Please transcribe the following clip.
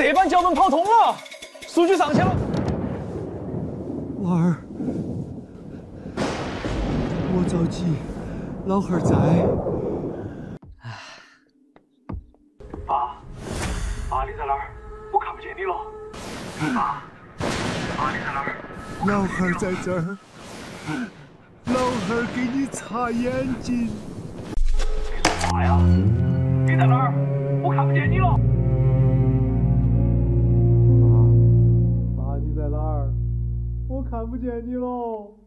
这班脚本跑通了，数据上去了。 娃儿，莫着急，老汉儿在。 爸，你在哪儿？我看不见你了。爸，你在哪儿？ 老汉儿在这儿，老汉儿给你擦眼睛。 你说啥呀？你在哪儿？我看不见你了。 爸，你在哪儿？我看不见你喽。